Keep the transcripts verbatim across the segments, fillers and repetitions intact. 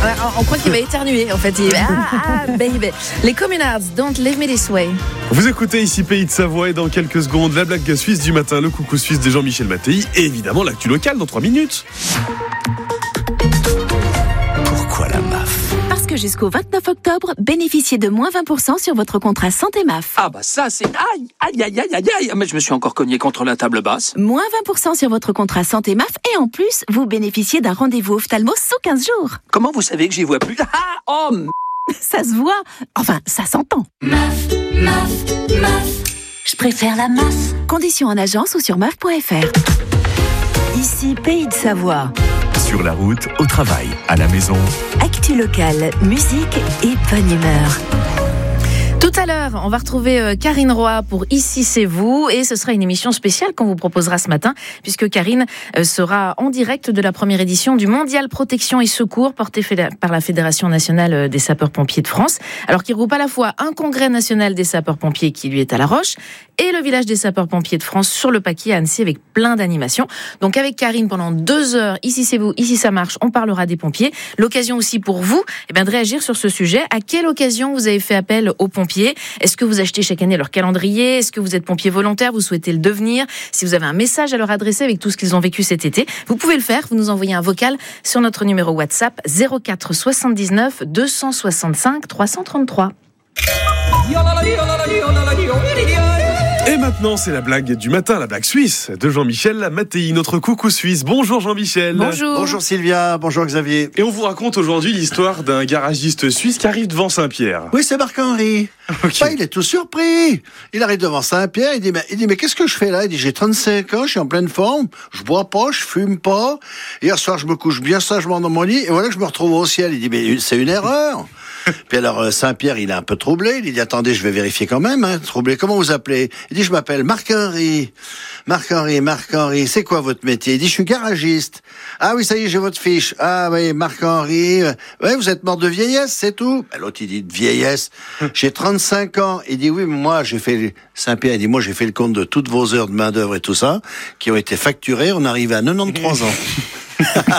On croit qu'il va éternuer, en fait. Il... Ah, ah, baby. Les Communards, Don't Leave Me This Way. Vous écoutez ici Pays de Savoie et dans quelques secondes, la blague suisse du matin, le coucou suisse de Jean-Michel Mattei et évidemment l'actu locale dans trois minutes. Pourquoi la M A F ? Parce que jusqu'au vingt-neuf octobre, bénéficiez de moins vingt pour cent sur votre contrat santé M A F. Ah bah ça c'est... Aïe, aïe, aïe, aïe, aïe, aïe. Mais je me suis encore cogné contre la table basse. Moins vingt pour cent sur votre contrat santé M A F et en plus, vous bénéficiez d'un rendez-vous ophtalmo sous quinze jours. Comment vous savez que j'y vois plus ? Ah, oh m... Ça se voit. Enfin, ça s'entend. M A F, M A F, M A F. Je préfère la M A F. Conditions en agence ou sur M A F point F R. Ici Pays de Savoie. Sur la route, au travail, à la maison. Actu locale, musique et bonne humeur. Tout à l'heure, on va retrouver euh, Karine Roy pour Ici c'est vous et ce sera une émission spéciale qu'on vous proposera ce matin puisque Karine euh, sera en direct de la première édition du Mondial Protection et Secours porté fédé- par la Fédération nationale des sapeurs-pompiers de France, alors qu'il regroupe à la fois un congrès national des sapeurs-pompiers qui lui est à La Roche et le village des sapeurs-pompiers de France sur le Paquier à Annecy avec plein d'animations. Donc avec Karine pendant deux heures, Ici c'est vous, Ici ça marche, on parlera des pompiers. L'occasion aussi pour vous eh ben, de réagir sur ce sujet. À quelle occasion vous avez fait appel aux pompiers ? Est-ce que vous achetez chaque année leur calendrier ? Est-ce que vous êtes pompier volontaire ? Vous souhaitez le devenir ? Si vous avez un message à leur adresser avec tout ce qu'ils ont vécu cet été, vous pouvez le faire. Vous nous envoyez un vocal sur notre numéro WhatsApp zéro quatre soixante-dix-neuf deux cent soixante-cinq trois cent trente-trois. Et maintenant, c'est la blague du matin, la blague suisse de Jean-Michel Mattei, notre coucou suisse. Bonjour Jean-Michel. Bonjour. Bonjour Sylvia, bonjour Xavier. Et on vous raconte aujourd'hui l'histoire d'un garagiste suisse qui arrive devant Saint-Pierre. Oui, c'est Marc-Henri. Okay. Bah, il est tout surpris. Il arrive devant Saint-Pierre, il dit, mais, il dit, mais qu'est-ce que je fais là? Il dit, j'ai trente-cinq ans, je suis en pleine forme, je bois pas, je fume pas. Hier soir, je me couche bien sagement dans mon lit, et voilà que je me retrouve au ciel. Il dit, mais c'est une erreur. Puis alors, Saint-Pierre, il est un peu troublé. Il dit, attendez, je vais vérifier quand même, hein, troublé. Comment vous appelez? Il dit, je m'appelle Marc-Henri. Marc-Henri, Marc-Henri, c'est quoi votre métier? Il dit, je suis garagiste. Ah oui, ça y est, j'ai votre fiche. Ah oui, Marc-Henri. Ouais, vous êtes mort de vieillesse, c'est tout? Ben, l'autre, il dit, de vieillesse. J'ai trente-cinq ans. Il dit, oui, mais moi, j'ai fait, Saint-Pierre, il dit, moi, j'ai fait le compte de toutes vos heures de main-d'œuvre et tout ça, qui ont été facturées. On arrive à quatre-vingt-treize ans.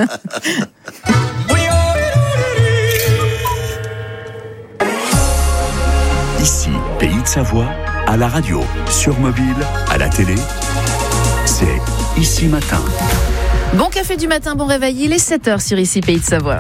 Ici, Pays de Savoie, à la radio, sur mobile, à la télé. C'est Ici Matin. Bon café du matin, bon réveil, il est sept heures sur Ici Pays de Savoie.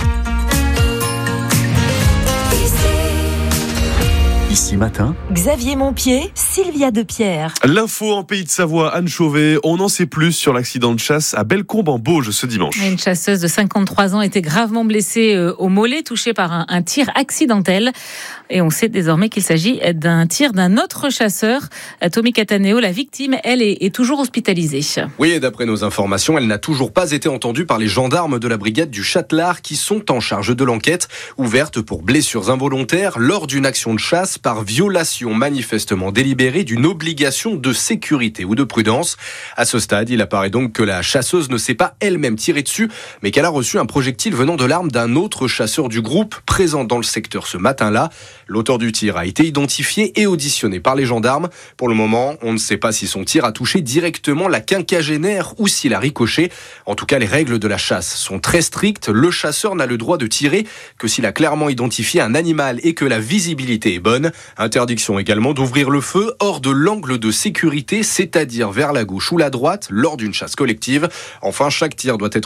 Ici Matin. Xavier Montpied, Sylvia Depierre. L'info en Pays de Savoie, Anne Chauvet. On en sait plus sur l'accident de chasse à Bellecombe en Bauge ce dimanche. Une chasseuse de cinquante-trois ans était gravement blessée au mollet, touchée par un, un tir accidentel. Et on sait désormais qu'il s'agit d'un tir d'un autre chasseur, Tommy Cataneo. La victime, elle, est, est toujours hospitalisée. Oui, et d'après nos informations, elle n'a toujours pas été entendue par les gendarmes de la brigade du Châtelard qui sont en charge de l'enquête, ouverte pour blessures involontaires lors d'une action de chasse par violation manifestement délibérée d'une obligation de sécurité ou de prudence. À ce stade, il apparaît donc que la chasseuse ne s'est pas elle-même tirée dessus, mais qu'elle a reçu un projectile venant de l'arme d'un autre chasseur du groupe présent dans le secteur ce matin-là. L'auteur du tir a été identifié et auditionné par les gendarmes. Pour le moment, on ne sait pas si son tir a touché directement la quinquagénaire ou s'il a ricoché. En tout cas, les règles de la chasse sont très strictes. Le chasseur n'a le droit de tirer que s'il a clairement identifié un animal et que la visibilité est bonne. Interdiction également d'ouvrir le feu hors de l'angle de sécurité, c'est-à-dire vers la gauche ou la droite, lors d'une chasse collective. Enfin, chaque tir doit être